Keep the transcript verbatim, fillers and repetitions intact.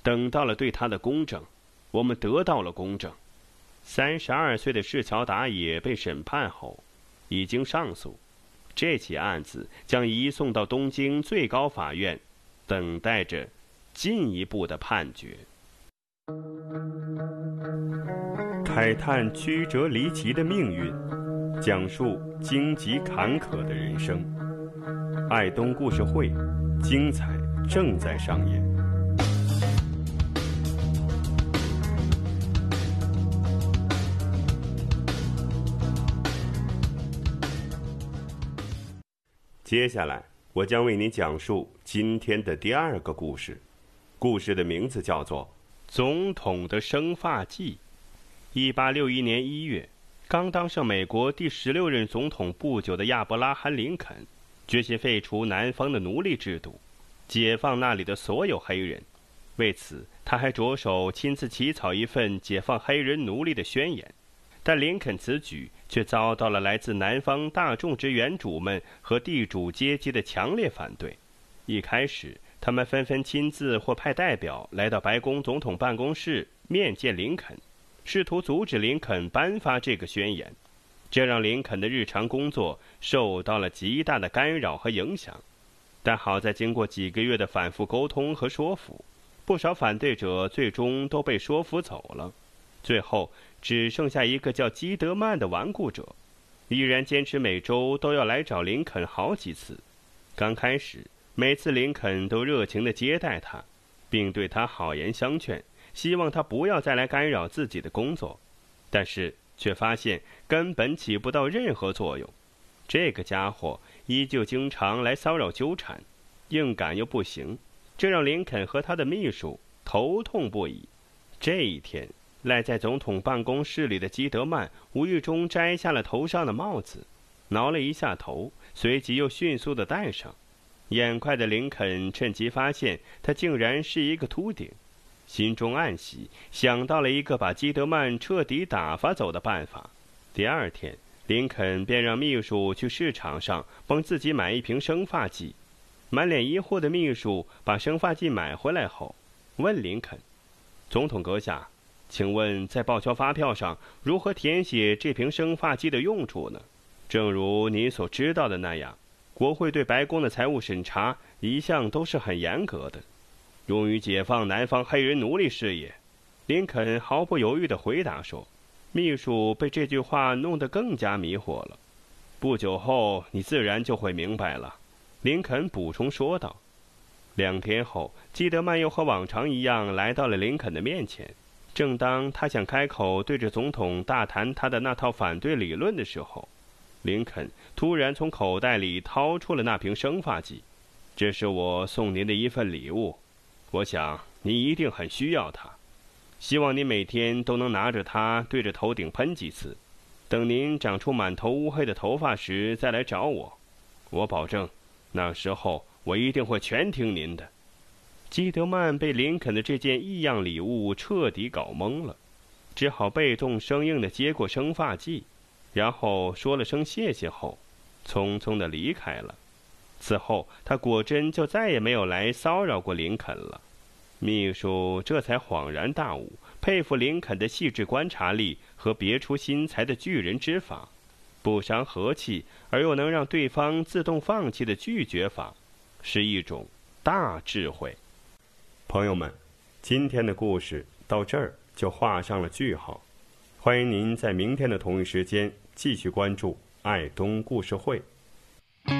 等到了对他的公正，我们得到了公正。三十二岁的市桥达也被审判后，已经上诉，这起案子将移送到东京最高法院，等待着进一步的判决。慨叹曲折离奇的命运，讲述荆棘坎坷的人生。爱东故事会，精彩正在上演。接下来，我将为你讲述今天的第二个故事。故事的名字叫做《总统的生发剂》。一八六一年一月，刚当上美国第十六任总统不久的亚伯拉罕·林肯，决心废除南方的奴隶制度，解放那里的所有黑人。为此，他还着手亲自起草一份解放黑人奴隶的宣言。但林肯此举却遭到了来自南方大种植园主们和地主阶级的强烈反对。一开始，他们纷纷亲自或派代表来到白宫总统办公室面见林肯，试图阻止林肯颁发这个宣言，这让林肯的日常工作受到了极大的干扰和影响。但好在经过几个月的反复沟通和说服，不少反对者最终都被说服走了。最后只剩下一个叫基德曼的顽固者，依然坚持每周都要来找林肯好几次。刚开始，每次林肯都热情地接待他，并对他好言相劝，希望他不要再来干扰自己的工作，但是却发现根本起不到任何作用。这个家伙依旧经常来骚扰纠缠，硬赶又不行，这让林肯和他的秘书头痛不已。这一天，赖在总统办公室里的基德曼无意中摘下了头上的帽子，挠了一下头，随即又迅速地戴上。眼快的林肯趁机发现他竟然是一个秃顶，心中暗喜，想到了一个把基德曼彻底打发走的办法。第二天，林肯便让秘书去市场上帮自己买一瓶生发剂。满脸疑惑的秘书把生发剂买回来后，问林肯：总统阁下，请问在报销发票上如何填写这瓶生发剂的用处呢？正如你所知道的那样，国会对白宫的财务审查一向都是很严格的，用于解放南方黑人奴隶事业。林肯毫不犹豫地回答说。秘书被这句话弄得更加迷惑了。不久后你自然就会明白了，林肯补充说道。两天后，基德曼又和往常一样来到了林肯的面前。正当他想开口对着总统大谈他的那套反对理论的时候，林肯突然从口袋里掏出了那瓶生发剂。这是我送您的一份礼物，我想您一定很需要它，希望你每天都能拿着它对着头顶喷几次，等您长出满头乌黑的头发时再来找我，我保证那时候我一定会全听您的。基德曼被林肯的这件异样礼物彻底搞懵了，只好被动生硬地接过生发剂，然后说了声谢谢后，匆匆地离开了。此后，他果真就再也没有来骚扰过林肯了。秘书这才恍然大悟，佩服林肯的细致观察力和别出心裁的拒人之法，不伤和气而又能让对方自动放弃的拒绝法，是一种大智慧。朋友们，今天的故事到这儿就画上了句号。欢迎您在明天的同一时间继续关注爱东故事会。